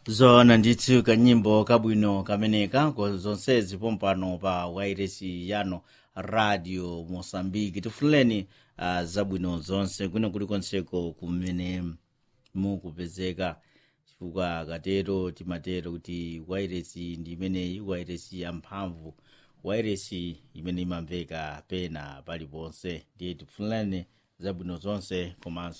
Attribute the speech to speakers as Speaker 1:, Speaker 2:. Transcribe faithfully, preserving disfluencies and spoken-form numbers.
Speaker 1: Zona ndithu kanyimbo kabwino kameneka kwa zonsezi pompano pa wairesi yano Radio Mosambiki. Tifuleni uh, zabwino zonse kuno kulikonseko kumene mukupezeka chifukwa katero timatero kuti wairesi ndi imeneyi, wairesi yamphamvu, wairesi imene imamveka pena paliponse. Ndiye tifuleni zabwino zonse komanso